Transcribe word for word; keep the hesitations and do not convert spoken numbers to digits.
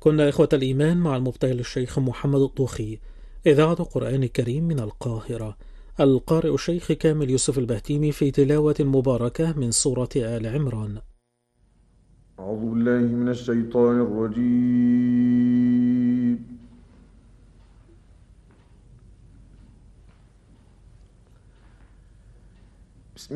كنا إخوة الإيمان مع المبتهل الشيخ محمد الطوخي، إذاعة القرآن الكريم من القاهرة. القارئ الشيخ كامل يوسف البهتيمي في تلاوة مباركة من سورة آل عمران. أعوذ بالله من الشيطان الرجيم.